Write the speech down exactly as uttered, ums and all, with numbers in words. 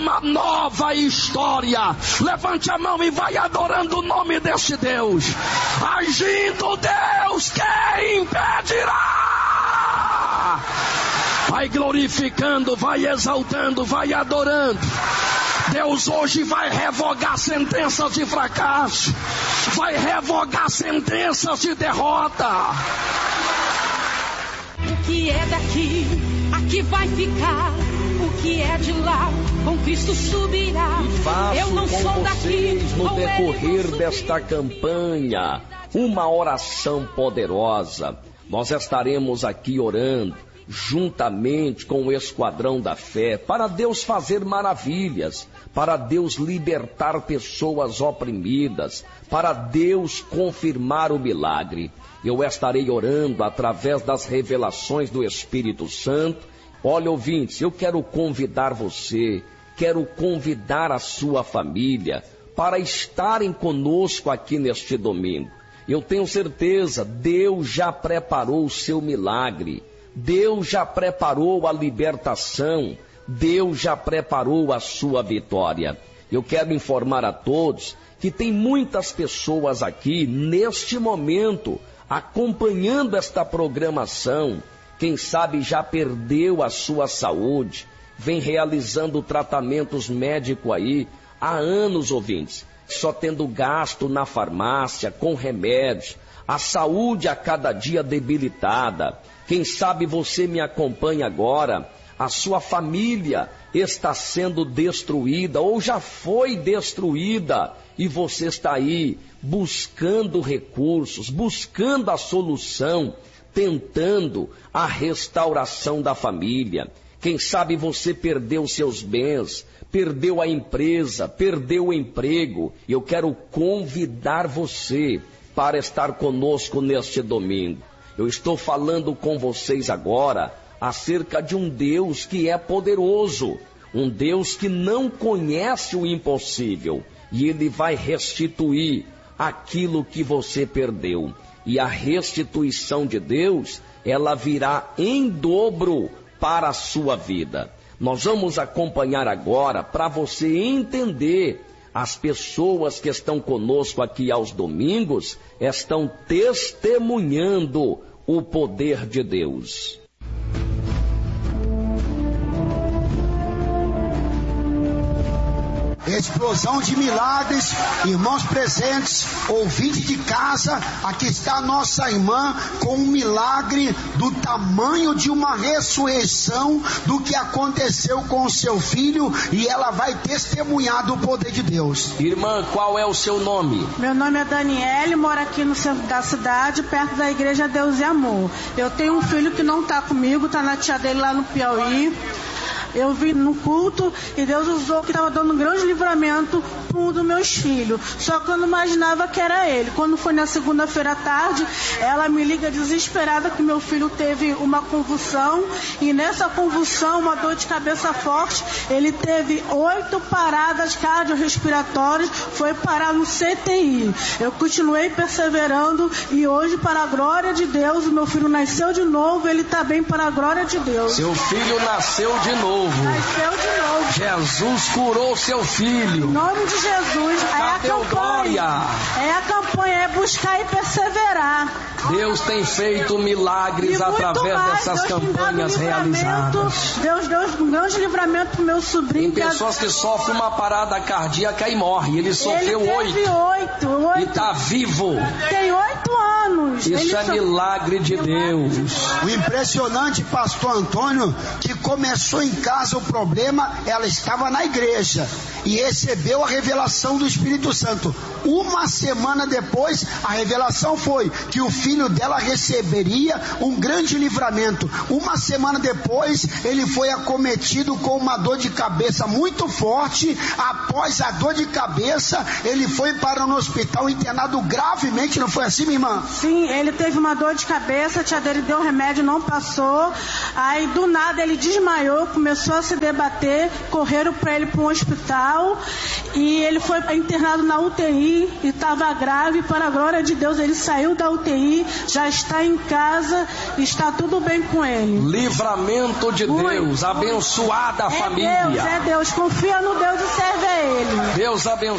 uma nova história. Levante a mão e vai adorando o nome desse Deus. Agindo Deus, quem impedirá? Vai glorificando, vai exaltando, vai adorando. Deus hoje vai revogar sentenças de fracasso, vai revogar sentenças de derrota. O que é daqui, aqui vai ficar. O que é de lá, com Cristo subirá. E faço Eu não com sou vocês, daqui, no com decorrer ele desta campanha, uma oração poderosa. Nós estaremos aqui orando, juntamente com o Esquadrão da Fé, para Deus fazer maravilhas, para Deus libertar pessoas oprimidas, para Deus confirmar o milagre. Eu estarei orando através das revelações do Espírito Santo. Olha, ouvintes, eu quero convidar você, quero convidar a sua família para estarem conosco aqui neste domingo. Eu tenho certeza, Deus já preparou o seu milagre, Deus já preparou a libertação, Deus já preparou a sua vitória. Eu quero informar a todos que tem muitas pessoas aqui neste momento acompanhando esta programação. Quem sabe já perdeu a sua saúde, vem realizando tratamentos médicos aí há anos, ouvintes, só tendo gasto na farmácia, com remédios, a saúde a cada dia debilitada. Quem sabe você me acompanha agora, a sua família está sendo destruída ou já foi destruída e você está aí buscando recursos, buscando a solução, tentando a restauração da família. Quem sabe você perdeu seus bens, perdeu a empresa, perdeu o emprego. Eu quero convidar você para estar conosco neste domingo. Eu estou falando com vocês agora acerca de um Deus que é poderoso, um Deus que não conhece o impossível, e Ele vai restituir aquilo que você perdeu. E a restituição de Deus, ela virá em dobro para a sua vida. Nós vamos acompanhar agora para você entender. As pessoas que estão conosco aqui aos domingos estão testemunhando o poder de Deus. Explosão de milagres, irmãos presentes, ouvinte de casa, aqui está a nossa irmã com um milagre do tamanho de uma ressurreição do que aconteceu com o seu filho, e ela vai testemunhar do poder de Deus. Irmã, qual é o seu nome? Meu nome é Daniele, moro aqui no centro da cidade, perto da igreja Deus e Amor. Eu tenho um filho que não está comigo, está na tia dele lá no Piauí. Eu vim no culto e Deus usou que estava dando um grande livramento para um dos meus filhos. Só que eu não imaginava que era ele. Quando foi na segunda-feira à tarde, ela me liga desesperada que meu filho teve uma convulsão. E nessa convulsão, uma dor de cabeça forte, ele teve oito paradas cardiorrespiratórias, foi parar no C T I. Eu continuei perseverando e hoje, para a glória de Deus, o meu filho nasceu de novo, ele está bem para a glória de Deus. Seu filho nasceu de novo. Nasceu de novo. Jesus curou seu filho. Em nome de Jesus. É a campanha. É a campanha, é buscar e perseverar. Deus tem feito milagres através mais. dessas Deus campanhas realizadas. Deus deu um grande livramento pro meu sobrinho. Tem pessoas que sofrem uma parada cardíaca e morrem. Ele sofreu Ele oito. teve oito, oito. E está vivo. Tem oito anos. Isso Ele é so... milagre de Deus. O impressionante, pastor Antônio, que começou em casa o problema, ela estava na igreja e recebeu a revelação do Espírito Santo. Uma semana depois, a revelação foi que o filho dela receberia um grande livramento. Uma semana depois, ele foi acometido com uma dor de cabeça muito forte. Após a dor de cabeça, ele foi para um hospital internado gravemente. Não foi assim, minha irmã? Sim, ele teve uma dor de cabeça, a tia dele deu remédio, não passou. Aí do nada ele desmaiou, começou começou a se debater, correram para ele para um hospital e ele foi internado na U T I e estava grave. Para a glória de Deus, ele saiu da U T I, já está em casa, está tudo bem com ele. Livramento de Deus, abençoada a é família. Deus, é Deus, confia no Deus e serve a Ele. Deus abençoe.